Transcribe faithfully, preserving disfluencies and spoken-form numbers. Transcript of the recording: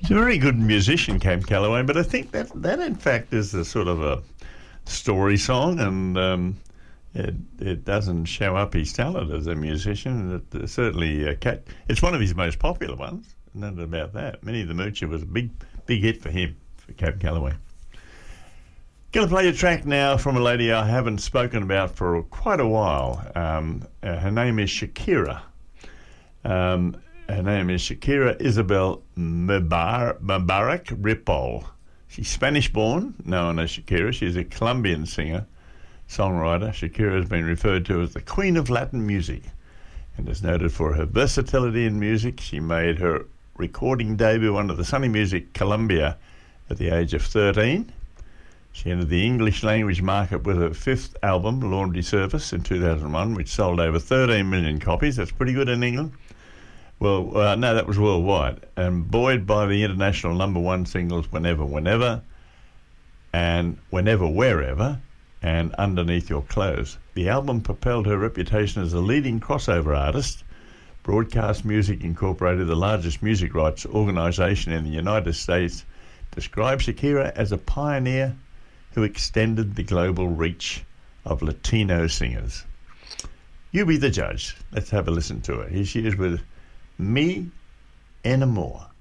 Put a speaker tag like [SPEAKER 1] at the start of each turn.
[SPEAKER 1] He's a very good musician, Cab Calloway, but I think that that in fact is a sort of a story song, and um, it it doesn't show up his talent as a musician. It, uh, certainly, uh, Cat, it's one of his most popular ones. No doubt about that. Minnie the Moocher was a big big hit for him, for Cab Calloway. Going to play a track now from a lady I haven't spoken about for quite a while. Um, uh, her name is Shakira. Um, her name is Shakira Isabel Mubar- Mubarak Ripoll. She's Spanish-born, known as Shakira. She's a Colombian singer, songwriter. Shakira has been referred to as the Queen of Latin music and is noted for her versatility in music. She made her recording debut under the Sony Music Colombia at the age of thirteen. She entered the English language market with her fifth album, Laundry Service, in two thousand one, which sold over thirteen million copies. That's pretty good in England. Well, uh, no, that was worldwide. And buoyed by the international number one singles Whenever, Whenever, and Whenever, Wherever, and Underneath Your Clothes. The album propelled her reputation as a leading crossover artist. Broadcast Music Incorporated, the largest music rights organisation in the United States, described Shakira as a pioneer who extended the global reach of Latino singers. You be the judge. Let's have a listen to her. Here she is with Me Enamor.